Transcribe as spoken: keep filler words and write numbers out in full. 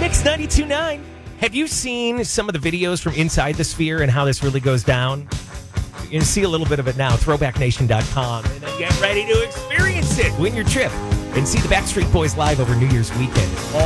Mix ninety-two point nine. Have you seen some of the videos from inside the Sphere and how this really goes down? You can see a little bit of it now. throwback nation dot com. And then get ready to experience it. Win your trip and see the Backstreet Boys live over New Year's weekend. All